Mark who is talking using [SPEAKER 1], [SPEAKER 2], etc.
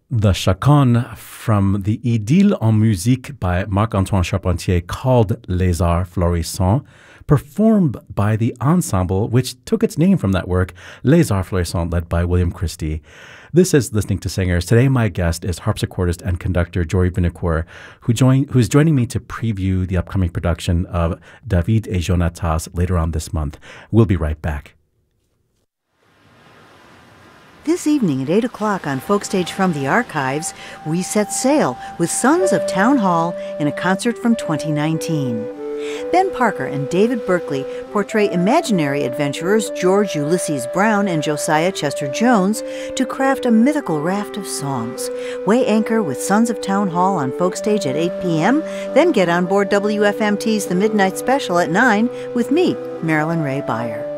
[SPEAKER 1] The chaconne from the Idylle en musique by Marc-Antoine Charpentier, called Les Arts Florissants, performed by the ensemble which took its name from that work, Les Arts Florissants, led by William Christie. This is Listening to Singers. Today my guest is harpsichordist and conductor Jory Vinocourt, who's joining me to preview the upcoming production of David et Jonatas later on this month. We'll be right back.
[SPEAKER 2] This evening at 8 o'clock on Folkstage from the Archives, we set sail with Sons of Town Hall in a concert from 2019. Ben Parker and David Berkeley portray imaginary adventurers George Ulysses Brown and Josiah Chester Jones to craft a mythical raft of songs. Weigh anchor with Sons of Town Hall on Folkstage at 8 p.m., then get on board WFMT's The Midnight Special at 9 with me, Marilyn Ray Beyer.